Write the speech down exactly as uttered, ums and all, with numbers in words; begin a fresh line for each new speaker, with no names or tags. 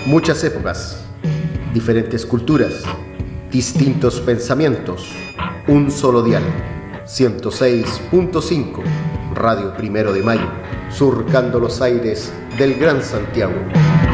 Muchas épocas, diferentes culturas, distintos pensamientos, un solo dial. ciento seis punto cinco, Radio Primero de Mayo, surcando los aires del Gran Santiago.